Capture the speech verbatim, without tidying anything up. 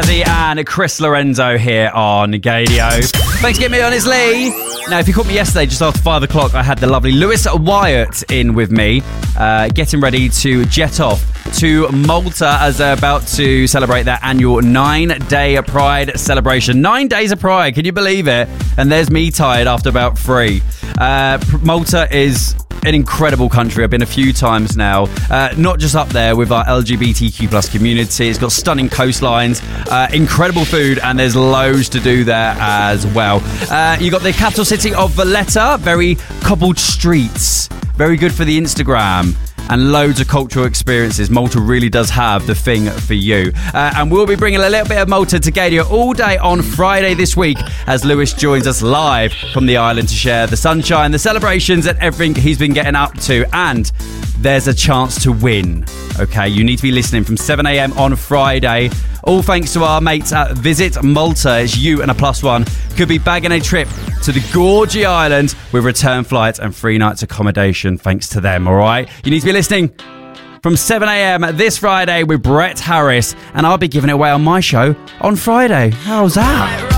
Jazzy and Chris Lorenzo here on Gadio. Thanks for getting me on, it's Lee. Now, if you caught me yesterday, just after five o'clock, I had the lovely Lewis Wyatt in with me, uh, getting ready to jet off to Malta as they're about to celebrate their annual nine-day Pride celebration. Nine days of Pride, can you believe it? And there's me tired after about three. Uh, Malta is an incredible country. I've been a few times now. Uh, not just up there with our L G B T Q plus community. It's got stunning coastlines, uh, incredible food, and there's loads to do there as well. Uh, you got the capital city of Valletta, very cobbled streets, very good for the Instagram, and loads of cultural experiences. Malta really does have the thing for you. Uh, and we'll be bringing a little bit of Malta to Gadio all day on Friday this week as Lewis joins us live from the island to share the sunshine, the celebrations, and everything he's been getting up to. And there's a chance to win. Okay, you need to be listening from seven a.m. on Friday. All thanks to our mates at Visit Malta. It's you and a plus one. Could be bagging a trip to the Gorgie Island with return flights and free nights accommodation thanks to them, all right? You need to be listening from seven a.m. this Friday with Brett Harris, and I'll be giving it away on my show on Friday. How's that?